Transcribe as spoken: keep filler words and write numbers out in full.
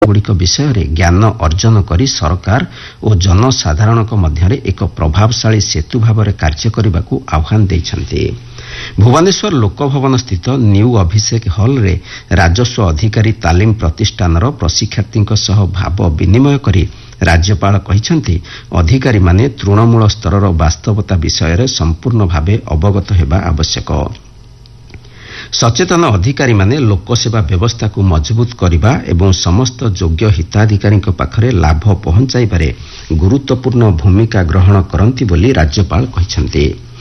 ଗୁଡ଼ିକ ବିଷୟରେ ଜ୍ଞାନ ଅର୍ଜନ କରି ସରକାର ଓ ଜନସାଧାରଣଙ୍କ ମଧ୍ୟରେ ଏକ ପ୍ରଭାବଶାଳୀ ସେତୁ ଭାବରେ କାର୍ଯ୍ୟ କରିବାକୁ ଆହ୍ୱାନ ଦେଇଛନ୍ତି। ଭୁବନେଶ୍ୱର ଲୋକଭବନ ସ୍ଥିତ ନ୍ୟୁ ଅଭିଷେକ ହଲ୍ରେ ରାଜସ୍ୱ ଅଧିକାରୀ ତାଲିମ ପ୍ରତିଷ୍ଠାନର ପ୍ରଶିକ୍ଷାର୍ଥୀଙ୍କ ସହ ଭାବ ବିନିମୟ କରି ରାଜ୍ୟପାଳ କହିଛନ୍ତି ଅଧିକାରୀମାନେ ତୃଣମୂଳ ସ୍ତରର ବାସ୍ତବତା ବିଷୟରେ ସମ୍ପୂର୍ଣ୍ଣ ଭାବେ ଅବଗତ ହେବା ଆବଶ୍ୟକ। ସଚେତନ ଅଧିକାରୀମାନେ ଲୋକସେବା ବ୍ୟବସ୍ଥାକୁ ମଜବୁତ କରିବା ଏବଂ ସମସ୍ତ ଯୋଗ୍ୟ ହିତାଧିକାରୀଙ୍କ ପାଖରେ ଲାଭ ପହଞ୍ଚାଇବାରେ ଗୁରୁତ୍ୱପୂର୍ଣ୍ଣ ଭୂମିକା ଗ୍ରହଣ କରନ୍ତି ବୋଲି ରାଜ୍ୟପାଳ କହିଛନ୍ତି।